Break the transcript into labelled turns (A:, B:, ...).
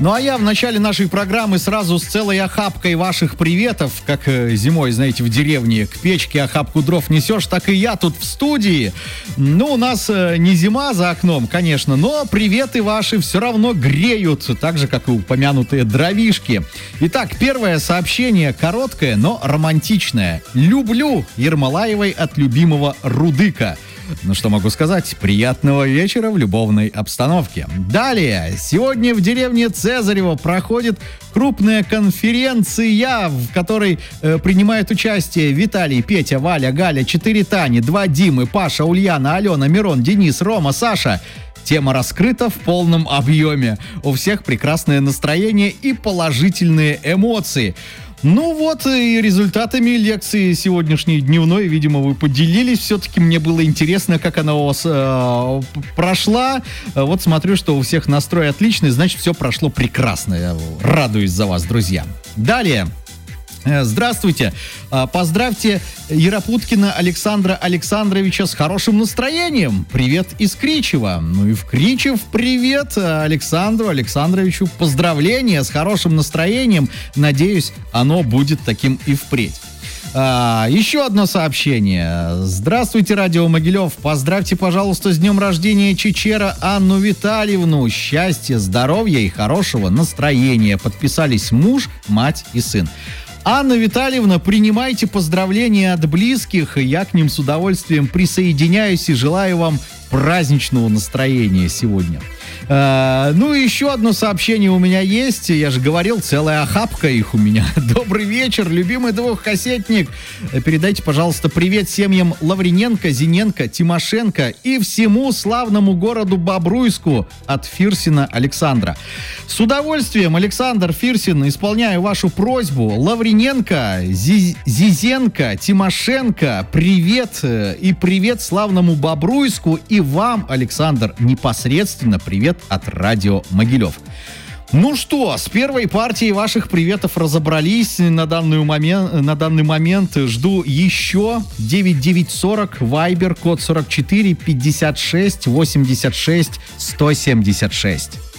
A: Ну а я в начале нашей программы сразу с целой охапкой ваших приветов, как зимой, знаете, в деревне к печке охапку дров несешь, так и я тут в студии. Ну, у нас не зима за окном, конечно, но приветы ваши все равно греют, так же, как и упомянутые дровишки. Итак, первое сообщение короткое, но романтичное. Люблю Ермолаевой от любимого Рудыка. Ну что могу сказать? Приятного вечера в любовной обстановке. Далее. Сегодня в деревне Цезарево проходит крупная конференция, в которой принимают участие Виталий, Петя, Валя, Галя, 4 Тани, 2 Димы, Паша, Ульяна, Алена, Мирон, Денис, Рома, Саша. Тема раскрыта в полном объеме. У всех прекрасное настроение и положительные эмоции. Ну вот и результатами лекции сегодняшней дневной, видимо, вы поделились. Все-таки мне было интересно, как она у вас прошла. Вот смотрю, что у всех настрой отличный, значит, все прошло прекрасно. Я радуюсь за вас, друзья. Далее. Здравствуйте. Поздравьте Яропуткина Александра Александровича с хорошим настроением. Привет из Кричева. Ну и в Кричев привет Александру Александровичу. Поздравления с хорошим настроением. Надеюсь, оно будет таким и впредь. Еще одно сообщение. Здравствуйте, Радио Могилев. Поздравьте, пожалуйста, с днем рождения Чичера Анну Витальевну. Счастья, здоровья и хорошего настроения. Подписались муж, мать и сын. Анна Витальевна, принимайте поздравления от близких. Я к ним с удовольствием присоединяюсь и желаю вам праздничного настроения сегодня. Ну и еще одно сообщение у меня есть. Я же говорил, целая охапка их у меня. Добрый вечер, любимый двухкассетник. Передайте, пожалуйста, привет семьям Лавриненко, Зиненко, Тимошенко и всему славному городу Бобруйску от Фирсина Александра. С удовольствием, Александр Фирсин, исполняю вашу просьбу. Лавриненко, Зизенко, Тимошенко, привет и привет славному Бобруйску и вам, Александр, непосредственно привет от Радио Могилев. Ну что, с первой партией ваших приветов разобрались. На данный момент жду еще 9940 Viber, код 44 56 86 176.